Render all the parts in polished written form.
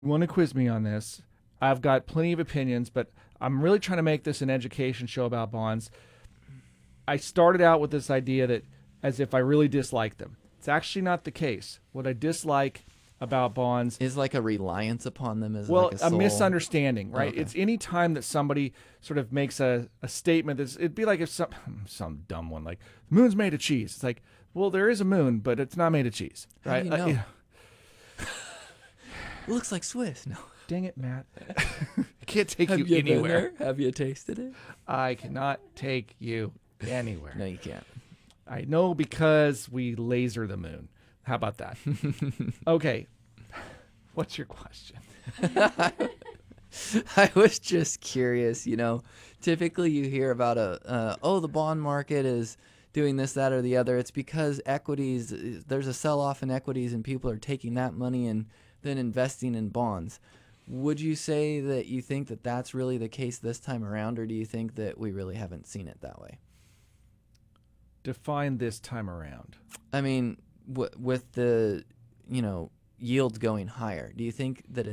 You want to quiz me on this? I've got plenty of opinions, but I'm really trying to make this an education show about bonds. I started out with this idea that as if I really dislike them. It's actually not the case. What I dislike about bonds, Is like a reliance upon them as well, like a a soul. misunderstanding, right? Okay. It's any time that somebody sort of makes a statement that's, it'd be like if some dumb one, like, the moon's made of cheese. It's like, well, there is a moon, but it's not made of cheese, How right? do you know? Yeah. It looks like Swiss. No. Dang it, Matt. I can't take Have you you been anywhere. there? Have you tasted it? I cannot take you anywhere. No, you can't. I know because we laser the moon. How about that? Okay. What's your question? I was just curious, typically you hear about the bond market is doing this, that, or the other. It's because there's a sell-off in equities and people are taking that money and then investing in bonds. Would you say that you think that that's really the case this time around, or do you think that we really haven't seen it that way? Define this time around. I mean, with the, yields going higher, do you think that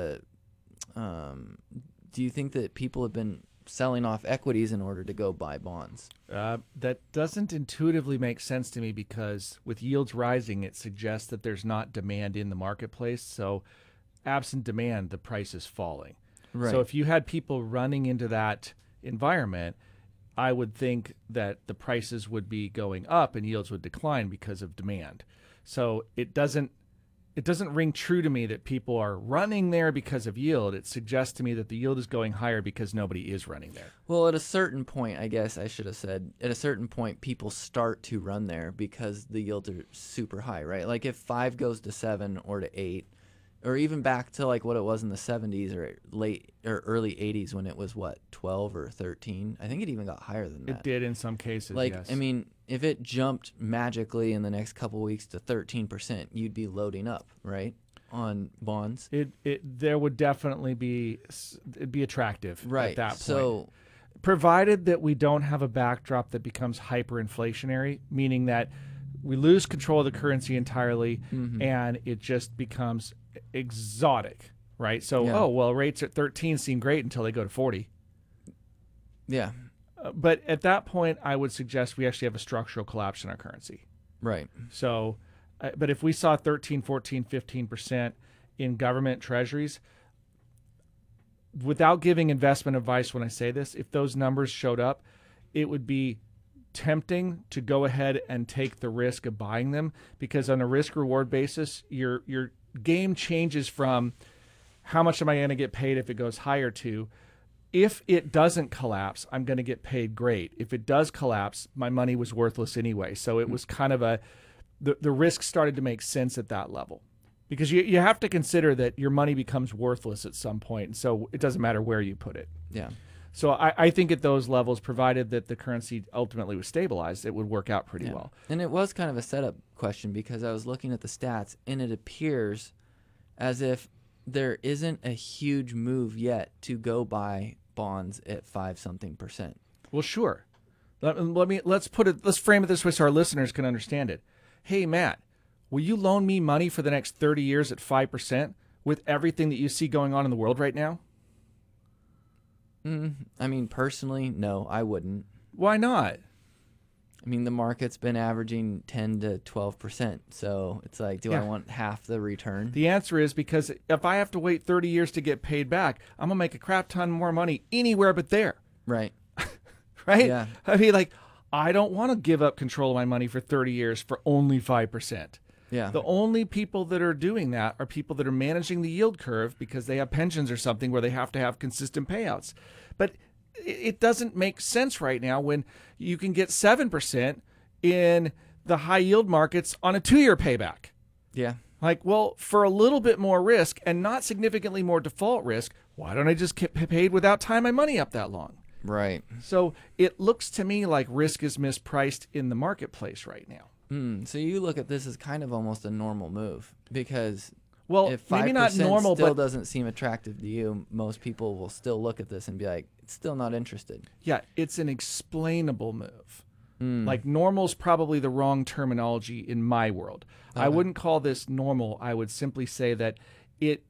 do you think that people have been selling off equities in order to go buy bonds? That doesn't intuitively make sense to me because with yields rising, it suggests that there's not demand in the marketplace. So absent demand, the price is falling. Right. So if you had people running into that environment, I would think that the prices would be going up and yields would decline because of demand. So it doesn't ring true to me that people are running there because of yield. It suggests to me that the yield is going higher because nobody is running there. Well, at a certain point, I guess I should have said, at a certain point, people start to run there because the yields are super high, right? Like if 5 goes to 7 or to 8, or even back to like what it was in the 70s or late or early 80s when it was 12 or 13. I think it even got higher than that. It did in some cases, Like, yes. I mean, if it jumped magically in the next couple weeks to 13%, you'd be loading up, right, on bonds. There would definitely be, it'd be attractive Right. at that point. So, Provided that we don't have a backdrop that becomes hyperinflationary, meaning that we lose control of the currency entirely and it just becomes exotic, right? So, Yeah. rates at 13 seem great until they go to 40. yeah, But at that point, I would suggest we actually have a structural collapse in our currency. right. So, but if we saw 13, 14, 15% in government treasuries, without giving investment advice when I say this, if those numbers showed up, it would be tempting to go ahead and take the risk of buying them because on a risk reward basis, your game changes from how much am I going to get paid if it goes higher to if it doesn't collapse, I'm going to get paid great. If it does collapse, my money was worthless anyway. So it was kind of the risk started to make sense at that level. Because you have to consider that your money becomes worthless at some point. And so it doesn't matter where you put it. Yeah. So I think at those levels, provided that the currency ultimately was stabilized, it would work out pretty well. And it was kind of a setup question because I was looking at the stats and it appears as if there isn't a huge move yet to go buy bonds at 5-something%. Well, sure. Let's frame it this way so our listeners can understand it. Hey, Matt, will you loan me money for the next 30 years at 5% with everything that you see going on in the world right now? I mean, personally, no, I wouldn't. Why not? I mean, the market's been averaging 10 to 12%. So it's like, do I want half the return? The answer is because if I have to wait 30 years to get paid back, I'm going to make a crap ton more money anywhere but there. Right. Right? Yeah. I mean, like, I don't want to give up control of my money for 30 years for only 5%. Yeah. The only people that are doing that are people that are managing the yield curve because they have pensions or something where they have to have consistent payouts. But it doesn't make sense right now when you can get 7% in the high yield markets on a 2-year payback. Yeah. Like, well, for a little bit more risk and not significantly more default risk, why don't I just get paid without tying my money up that long? Right. So it looks to me like risk is mispriced in the marketplace right now. So you look at this as kind of almost a normal move because Well, if 5% maybe not normal, still but doesn't seem attractive to you, most people will still look at this and be like, still not interested. yeah, it's an explainable move. Like normal's probably the wrong terminology in my world. I wouldn't call this normal. I would simply say that it